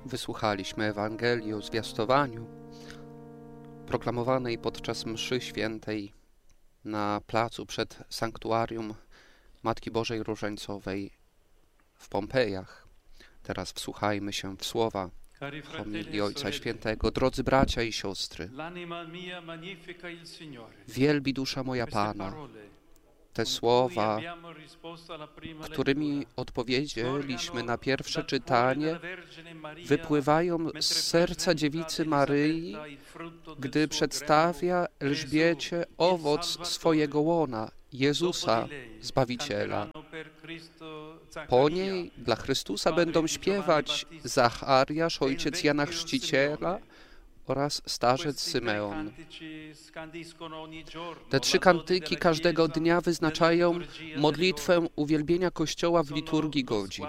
Wysłuchaliśmy Ewangelii o zwiastowaniu proklamowanej podczas mszy świętej na placu przed sanktuarium Matki Bożej Różańcowej w Pompejach. Teraz wsłuchajmy się w słowa homilii Ojca Świętego. Drodzy bracia i siostry, wielbi dusza moja Pana. Te słowa, którymi odpowiedzieliśmy na pierwsze czytanie, wypływają z serca dziewicy Maryi, gdy przedstawia Elżbiecie owoc swojego łona, Jezusa, Zbawiciela. Po niej dla Chrystusa będą śpiewać Zachariasz, ojciec Jana Chrzciciela, oraz starzec Symeon. Te trzy kantyki każdego dnia wyznaczają modlitwę uwielbienia Kościoła w liturgii godzin.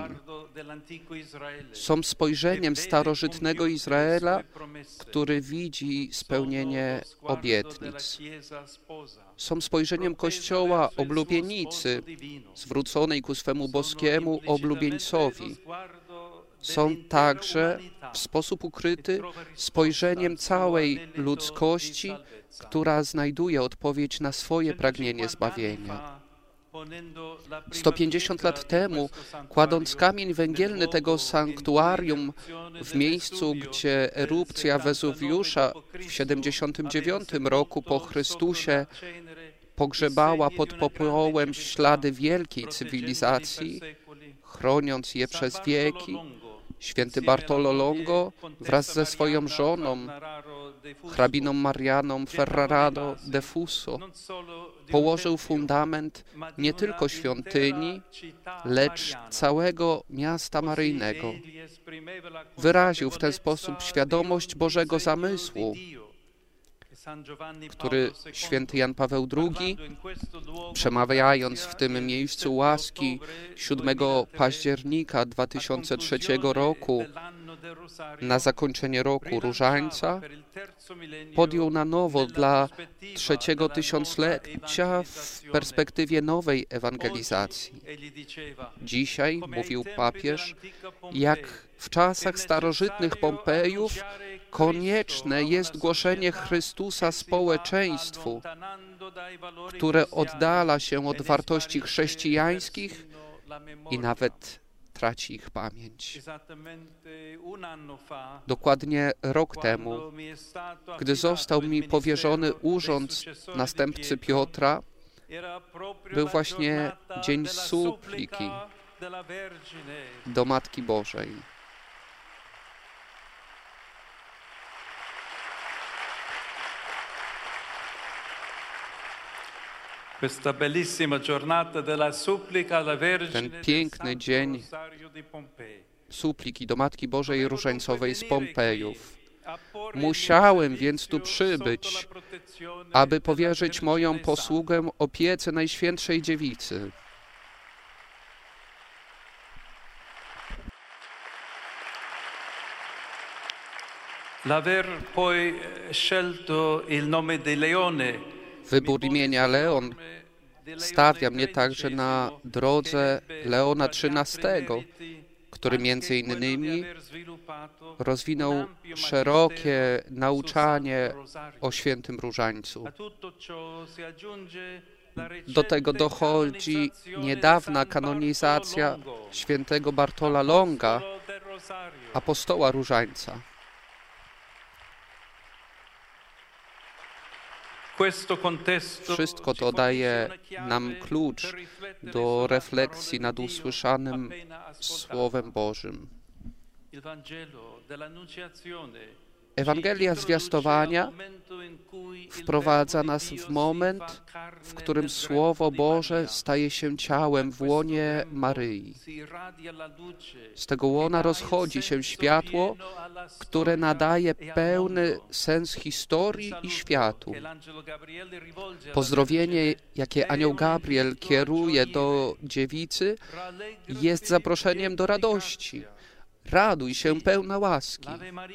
Są spojrzeniem starożytnego Izraela, który widzi spełnienie obietnic. Są spojrzeniem Kościoła oblubienicy, zwróconej ku swemu boskiemu oblubieńcowi. Są także w sposób ukryty spojrzeniem całej ludzkości, która znajduje odpowiedź na swoje pragnienie zbawienia. 150 lat temu, kładąc kamień węgielny tego sanktuarium w miejscu, gdzie erupcja Wezuwiusza w 79 roku po Chrystusie pogrzebała pod popiołem ślady wielkiej cywilizacji, chroniąc je przez wieki, święty Bartolo Longo wraz ze swoją żoną, hrabiną Marianą Ferrarano de Fuso, położył fundament nie tylko świątyni, lecz całego miasta maryjnego. Wyraził w ten sposób świadomość Bożego zamysłu, który święty Jan Paweł II, przemawiając w tym miejscu łaski 7 października 2003 roku na zakończenie roku Różańca, podjął na nowo dla trzeciego tysiąclecia w perspektywie nowej ewangelizacji. Dzisiaj, mówił papież, jak w czasach starożytnych Pompejów, konieczne jest głoszenie Chrystusa społeczeństwu, które oddala się od wartości chrześcijańskich i nawet traci ich pamięć. Dokładnie rok temu, gdy został mi powierzony urząd następcy Piotra, był właśnie dzień supliki do Matki Bożej. Ten piękny dzień supliki do Matki Bożej Różańcowej z Pompejów. Musiałem więc tu przybyć, aby powierzyć moją posługę opiece Najświętszej Dziewicy. Wybór imienia Leon stawia mnie także na drodze Leona XIII, który między innymi rozwinął szerokie nauczanie o świętym Różańcu. Do tego dochodzi niedawna kanonizacja świętego Bartola Longa, apostoła Różańca. Wszystko to daje nam klucz do refleksji nad usłyszanym Słowem Bożym. Ewangelia zwiastowania wprowadza nas w moment, w którym Słowo Boże staje się ciałem w łonie Maryi. Z tego łona rozchodzi się światło, które nadaje pełny sens historii i światu. Pozdrowienie, jakie anioł Gabriel kieruje do dziewicy, jest zaproszeniem do radości. Raduj się, pełna łaski.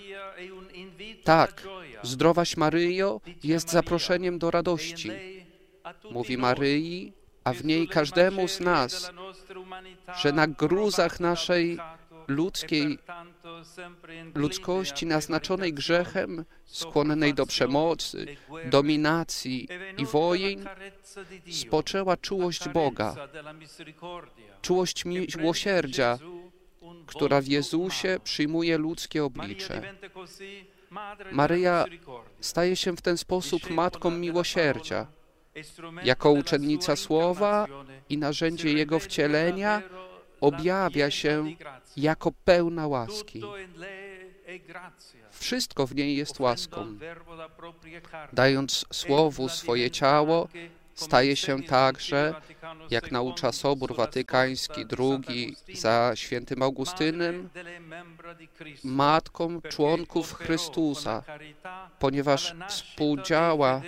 Tak, zdrowaś Maryjo jest zaproszeniem do radości. Mówi Maryi, a w niej każdemu z nas, że na gruzach naszej ludzkiej ludzkości naznaczonej grzechem, skłonnej do przemocy, dominacji i wojen, spoczęła czułość Boga, czułość miłosierdzia, która w Jezusie przyjmuje ludzkie oblicze. Maryja staje się w ten sposób Matką Miłosierdzia. Jako uczennica Słowa i narzędzie Jego wcielenia objawia się jako pełna łaski. Wszystko w niej jest łaską. Dając Słowu swoje ciało, staje się także, jak naucza Sobór Watykański II za świętym Augustynem, matką członków Chrystusa, ponieważ współdziała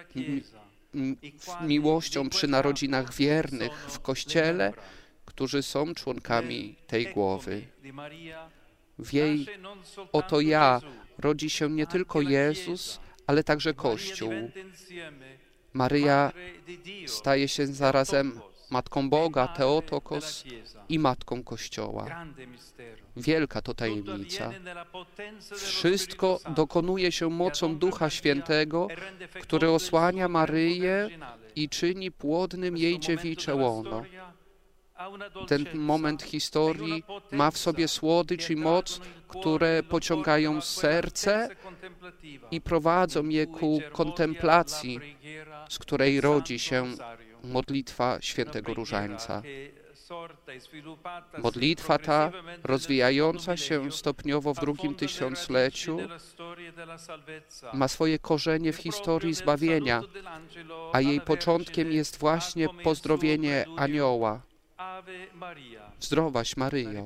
miłością przy narodzinach wiernych w Kościele, którzy są członkami tej głowy. W jej oto ja rodzi się nie tylko Jezus, ale także Kościół. Maryja staje się zarazem Matką Boga, Theotokos, i Matką Kościoła. Wielka to tajemnica. Wszystko dokonuje się mocą Ducha Świętego, który osłania Maryję i czyni płodnym jej dziewicze łono. Ten moment historii ma w sobie słodycz i moc, które pociągają serce i prowadzą je ku kontemplacji, z której rodzi się modlitwa Świętego Różańca. Modlitwa ta, rozwijająca się stopniowo w drugim tysiącleciu, ma swoje korzenie w historii zbawienia, a jej początkiem jest właśnie pozdrowienie anioła. Zdrowaś Maryjo.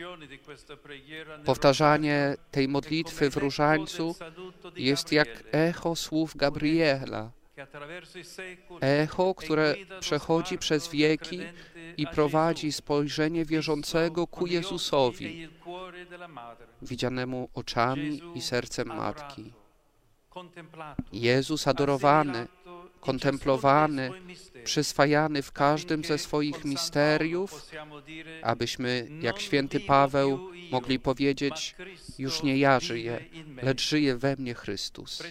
Powtarzanie tej modlitwy w Różańcu jest jak echo słów Gabriela. Echo, które przechodzi przez wieki i prowadzi spojrzenie wierzącego ku Jezusowi, widzianemu oczami i sercem Matki. Jezus adorowany, kontemplowany, przyswajany w każdym ze swoich misteriów, abyśmy, jak święty Paweł, mogli powiedzieć: już nie ja żyję, lecz żyje we mnie Chrystus.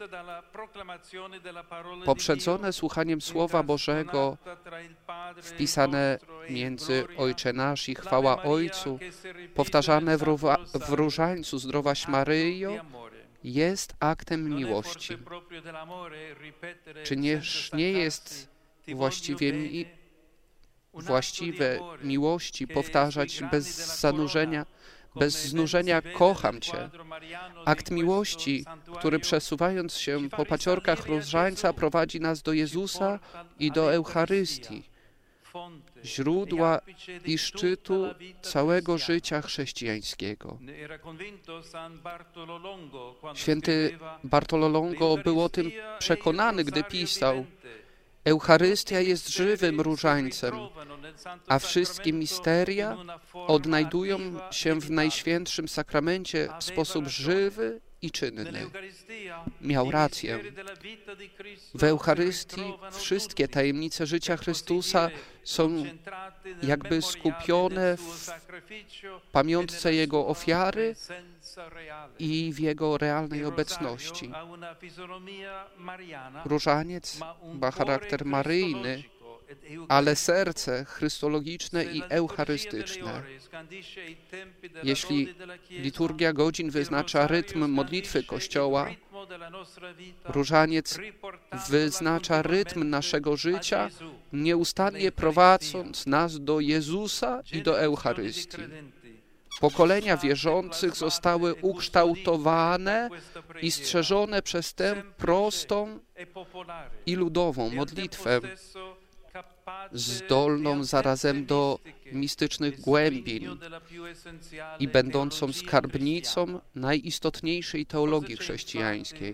Poprzedzone słuchaniem Słowa Bożego, wpisane między Ojcze Nasz i chwała Ojcu, powtarzane w Różańcu Zdrowaś Maryjo, jest aktem miłości. Czy nie jest właściwe miłości powtarzać bez zanurzenia, bez znużenia: kocham Cię. Akt miłości, który przesuwając się po paciorkach Różańca prowadzi nas do Jezusa i do Eucharystii, źródła i szczytu całego życia chrześcijańskiego. Święty Bartolo Longo był o tym przekonany, gdy pisał: Eucharystia jest żywym różańcem, a wszystkie misteria odnajdują się w Najświętszym Sakramencie w sposób żywy i czynny. Miał rację. W Eucharystii wszystkie tajemnice życia Chrystusa są jakby skupione w pamiątce Jego ofiary i w Jego realnej obecności. Różaniec ma charakter maryjny, ale serce chrystologiczne i eucharystyczne. Jeśli liturgia godzin wyznacza rytm modlitwy Kościoła, różaniec wyznacza rytm naszego życia, nieustannie prowadząc nas do Jezusa i do Eucharystii. Pokolenia wierzących zostały ukształtowane i strzeżone przez tę prostą i ludową modlitwę, zdolną zarazem do mistycznych głębin i będącą skarbnicą najistotniejszej teologii chrześcijańskiej.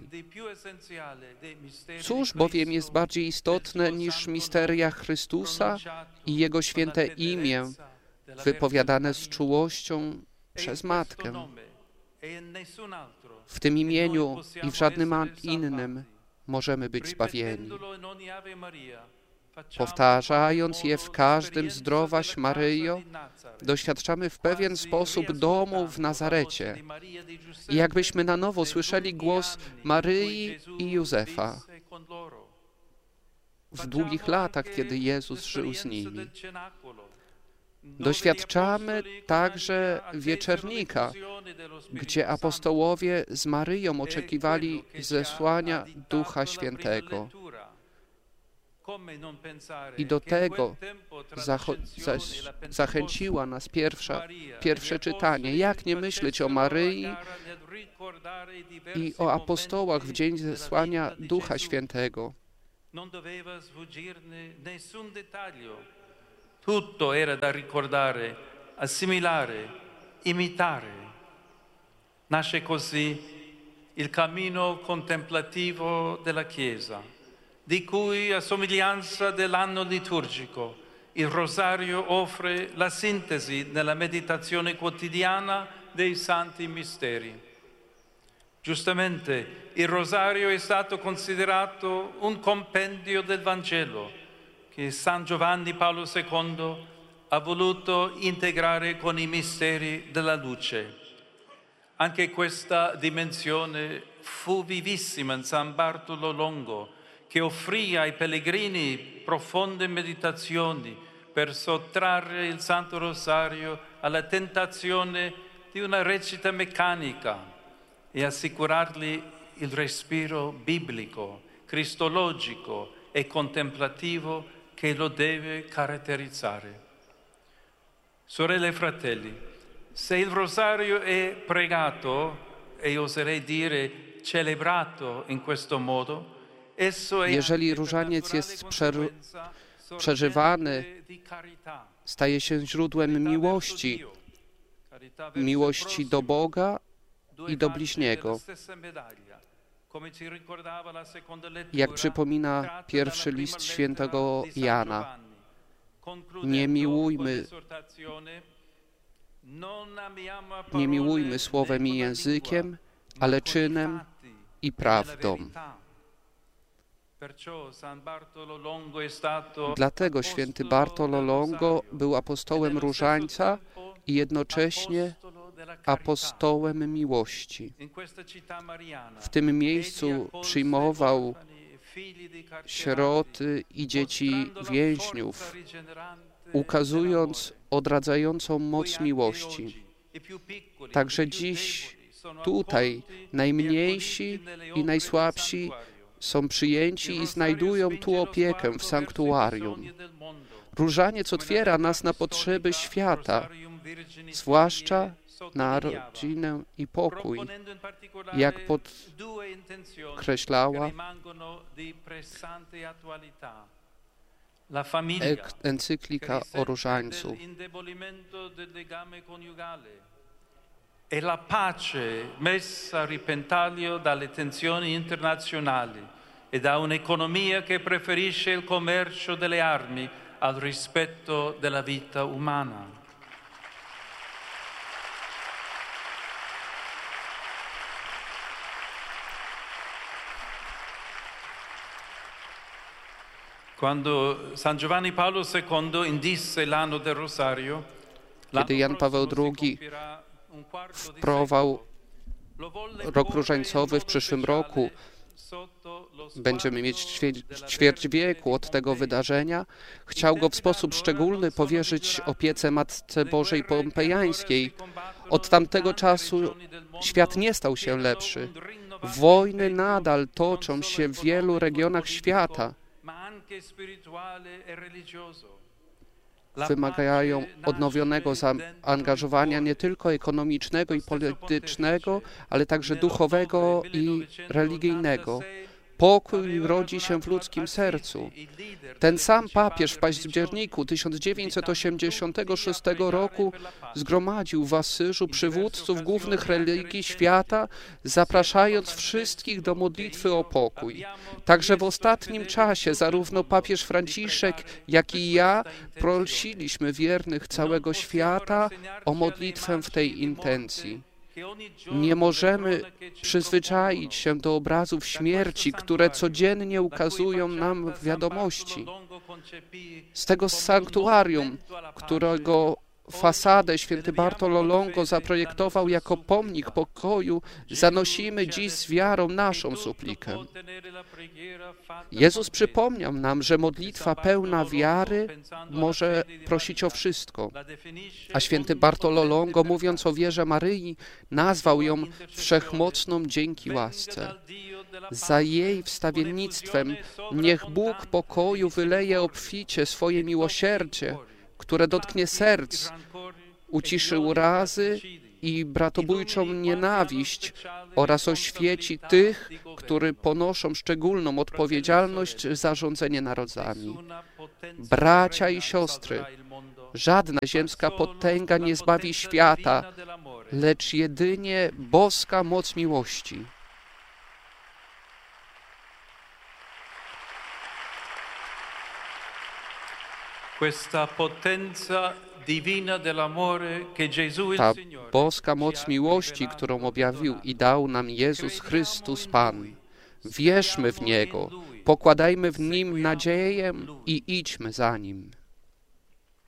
Cóż bowiem jest bardziej istotne niż misteria Chrystusa i Jego święte imię, wypowiadane z czułością przez Matkę? W tym imieniu i w żadnym innym możemy być zbawieni. powtarzając je w każdym Zdrowaś Maryjo, doświadczamy w pewien sposób domu w Nazarecie. I jakbyśmy na nowo słyszeli głos Maryi i Józefa w długich latach, kiedy Jezus żył z nimi. Doświadczamy także wieczernika, gdzie apostołowie z Maryją oczekiwali zesłania Ducha Świętego. I do tego zachęciła nas pierwsze czytanie. Jak nie myśleć o Maryi i o apostołach w dzień zesłania Ducha Świętego? Tutto era da ricordare, assimilare, imitare. Nasce così il cammino contemplativo della Chiesa, di cui, a somiglianza dell'anno liturgico, il rosario offre la sintesi nella meditazione quotidiana dei santi misteri. Giustamente, il rosario è stato considerato un compendio del Vangelo, che San Giovanni Paolo II ha voluto integrare con i misteri della luce. Anche questa dimensione fu vivissima in San Bartolo Longo, che offrì ai pellegrini profonde meditazioni per sottrarre il Santo Rosario alla tentazione di una recita meccanica e assicurargli il respiro biblico, cristologico e contemplativo che lo deve caratterizzare. Sorelle e fratelli, se il rosario è pregato, e oserei dire celebrato in questo modo, esso è jeżeli różaniec jest przeżywany, staje się źródłem miłości do Boga i do bliźniego. Jak przypomina pierwszy list świętego Jana, nie miłujmy słowem i językiem, ale czynem i prawdą. Dlatego święty Bartolo Longo był apostołem różańca i jednocześnie apostołem miłości. W tym miejscu przyjmował sieroty i dzieci więźniów, ukazując odradzającą moc miłości. Także dziś tutaj najmniejsi i najsłabsi są przyjęci i znajdują tu opiekę w sanktuarium. Różaniec otwiera nas na potrzeby świata, zwłaszcza na rodzinę i pokój, jak podkreślała encyklika o różańcu. E la pace messa a repentaglio dalle tensioni internazionali e da un'economia che preferisce il commercio delle armi al rispetto della vita umana. Quando San Giovanni Paolo II indisse l'anno del Rosario, kiedy Jan Paweł II wprowadził rok różańcowy w przyszłym roku, będziemy mieć ćwierć wieku od tego wydarzenia, chciał go w sposób szczególny powierzyć opiece Matce Bożej Pompejańskiej. Od tamtego czasu świat nie stał się lepszy. Wojny nadal toczą się w wielu regionach świata. Wymagają odnowionego zaangażowania nie tylko ekonomicznego i politycznego, ale także duchowego i religijnego. Pokój rodzi się w ludzkim sercu. Ten sam papież w październiku 1986 roku zgromadził w Asyżu przywódców głównych religii świata, zapraszając wszystkich do modlitwy o pokój. Także w ostatnim czasie zarówno papież Franciszek, jak i ja prosiliśmy wiernych całego świata o modlitwę w tej intencji. Nie możemy przyzwyczaić się do obrazów śmierci, które codziennie ukazują nam w wiadomości. Z tego sanktuarium, którego fasadę święty Bartolo Longo zaprojektował jako pomnik pokoju, zanosimy dziś z wiarą naszą suplikę. Jezus przypomniał nam, że modlitwa pełna wiary może prosić o wszystko. A święty Bartolo Longo, mówiąc o wierze Maryi, nazwał ją wszechmocną dzięki łasce. Za jej wstawiennictwem niech Bóg pokoju wyleje obficie swoje miłosierdzie, które dotknie serc, uciszy urazy i bratobójczą nienawiść oraz oświeci tych, którzy ponoszą szczególną odpowiedzialność za rządzenie narodami. Bracia i siostry, żadna ziemska potęga nie zbawi świata, lecz jedynie boska moc miłości. Ta boska moc miłości, którą objawił i dał nam Jezus Chrystus Pan. Wierzmy w Niego, pokładajmy w Nim nadzieję i idźmy za Nim.